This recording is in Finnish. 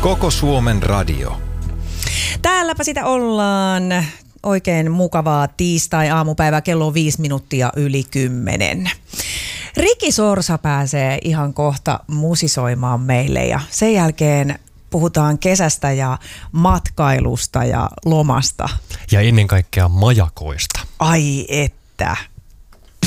Koko Suomen radio. Täälläpä sitä ollaan. Oikein mukavaa tiistai-aamupäivää, kello on 5 minuuttia yli 10. Riki Sorsa pääsee ihan kohta musisoimaan meille ja sen jälkeen puhutaan kesästä ja matkailusta ja lomasta. Ja ennen kaikkea majakoista. Ai että.